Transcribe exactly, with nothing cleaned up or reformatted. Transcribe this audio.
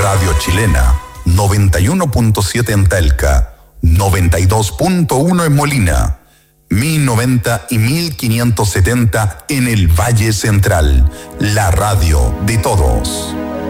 Radio Chilena, noventa y uno punto siete en Talca, noventa y dos punto uno en Molina, mil noventa y mil quinientos setenta en el Valle Central, la radio de todos.